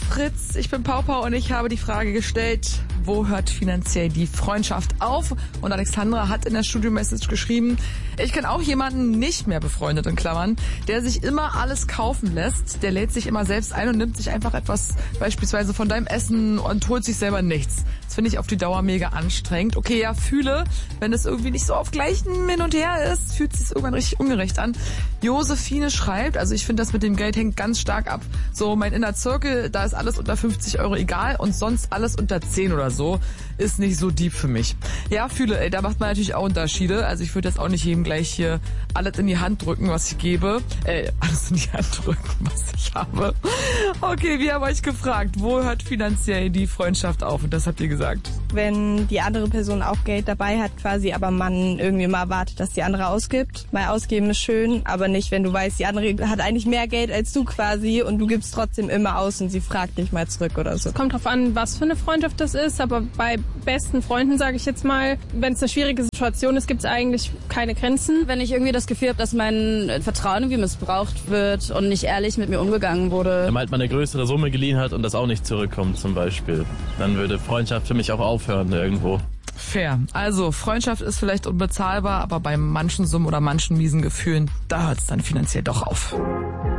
Fritz, ich bin Pau und ich habe die Frage gestellt, wo hört finanziell die Freundschaft auf? Und Alexandra hat in der Studio-Message geschrieben, ich kenne auch jemanden, nicht mehr befreundet in Klammern, der sich immer alles kaufen lässt. Der lädt sich immer selbst ein und nimmt sich einfach etwas beispielsweise von deinem Essen und holt sich selber nichts. Das finde ich auf die Dauer mega anstrengend. Okay, ja, fühle, wenn es irgendwie nicht so auf gleichem Hin und Her ist, fühlt es sich irgendwann richtig ungerecht an. Josephine schreibt, also ich finde, das mit dem Geld hängt ganz stark ab. So mein Inner Circle, da ist alles unter 50 Euro egal und sonst alles unter 10 oder so, ist nicht so deep für mich. Ja, fühle, ey, da macht man natürlich auch Unterschiede. Also ich würde jetzt auch nicht jedem gleich hier alles in die Hand drücken, was ich gebe. Alles in die Hand drücken, was ich habe. Okay, wir haben euch gefragt, wo hört finanziell die Freundschaft auf? Und das habt ihr gesagt. Wenn die andere Person auch Geld dabei hat quasi, aber man irgendwie mal erwartet, dass die andere ausgibt. Weil ausgeben ist schön, aber nicht, wenn du weißt, die andere hat eigentlich mehr Geld als du quasi und du gibst trotzdem immer aus und sie fragt nicht mal zurück oder so. Kommt drauf an, was für eine Freundschaft das ist, aber bei besten Freunden, sage ich jetzt mal, wenn es eine schwierige Situation ist, gibt es eigentlich keine Grenzen. Wenn ich irgendwie das Gefühl habe, dass mein Vertrauen irgendwie missbraucht wird und nicht ehrlich mit mir umgegangen wurde. Wenn man halt mal eine größere Summe geliehen hat und das auch nicht zurückkommt zum Beispiel, dann würde Freundschaft für mich auch aufhören irgendwo. Fair. Also Freundschaft ist vielleicht unbezahlbar, aber bei manchen Summen oder manchen miesen Gefühlen, da hört es dann finanziell doch auf.